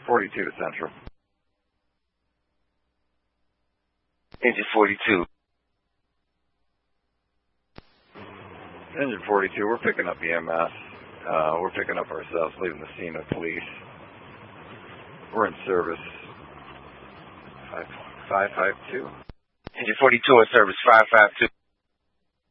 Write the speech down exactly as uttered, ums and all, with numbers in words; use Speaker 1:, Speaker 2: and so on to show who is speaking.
Speaker 1: forty-two to Central.
Speaker 2: Engine forty-two.
Speaker 1: Engine forty-two, we're picking up E M S. Uh, we're picking up ourselves, leaving the scene of police. We're in service. five five two.
Speaker 2: Engine forty-two in service, five five two.